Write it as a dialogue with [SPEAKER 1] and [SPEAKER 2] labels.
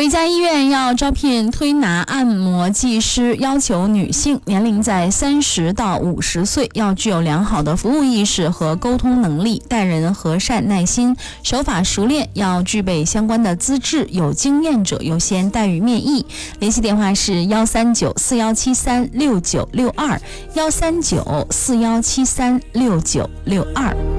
[SPEAKER 1] 有一家医院要招聘推拿按摩技师，要求女性年龄在30到50岁，要具有良好的服务意识和沟通能力，待人和善耐心，手法熟练，要具备相关的资质，有经验者优先，待遇面议。联系电话是13941736962，13941736962。